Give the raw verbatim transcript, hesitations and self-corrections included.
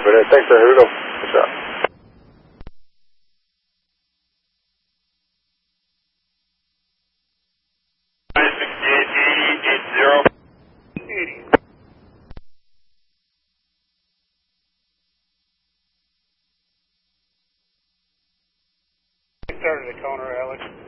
Copy that. Thanks, sir. Here we go. What's up? nine sixty-eight eighty eighty. eighty. Started a counter, Alex.